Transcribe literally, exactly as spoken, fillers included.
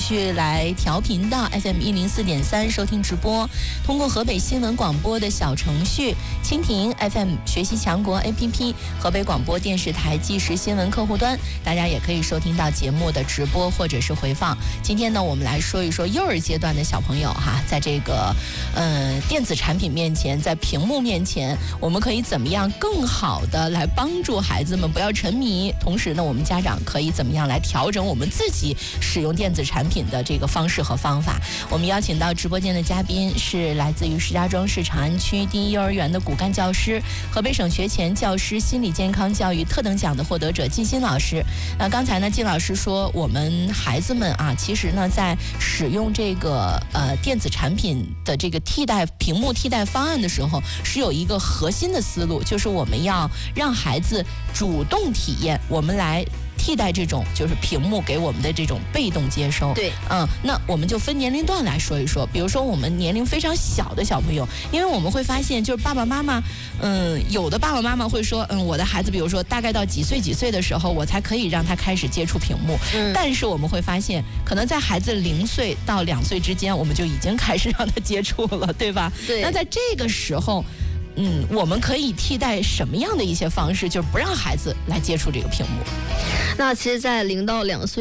续来调频到 F M 一零四点三收听直播，通过河北新闻广播的小程序、蜻蜓 F M 学习强国 A P P、河北广播电视台即时新闻客户端，大家也可以收听到节目的直播或者是回放。今天呢，我们来说一说幼儿阶段的小朋友哈，在这个呃电子产品面前，在屏幕面前，我们可以怎么样更好的来帮助孩子们不要沉迷？同时呢，我们家长可以怎么样来调整我们自己使用电子产品的这个方式和方法？我们邀请到直播间的嘉宾是来自于石家庄市长安区第一幼儿园的骨干教师，河北省学前教师心理健康教育特等奖的获得者靳新老师。那刚才呢，靳老师说，我们孩子们啊，其实呢，在使用这个呃电子产品的这个替代屏幕替代方案的时候，是有一个核心的思路，就是我们要让孩子主动体验，我们来替代这种就是屏幕给我们的这种被动接收。 对， 嗯，那我们就分年龄段来说一说。比如说我们年龄非常小的小朋友，因为我们会发现，就是爸爸妈妈，嗯，有的爸爸妈妈会说，嗯，我的孩子，比如说大概到几岁几岁的时候，我才可以让他开始接触屏幕。嗯，但是我们会发现，可能在孩子零岁到两岁之间，我们就已经开始让他接触了，对吧？ 对。 那在这个时候，嗯，我们可以替代什么样的一些方式，就是不让孩子来接触这个屏幕？ 那其实，在零到两岁。